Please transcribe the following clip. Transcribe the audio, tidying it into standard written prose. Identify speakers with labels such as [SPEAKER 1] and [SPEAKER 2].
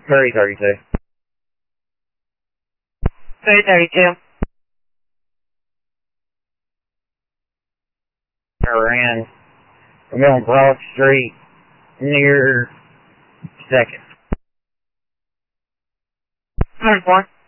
[SPEAKER 1] 332.
[SPEAKER 2] 332.
[SPEAKER 1] We're on Broad Street near 2nd.
[SPEAKER 2] 104.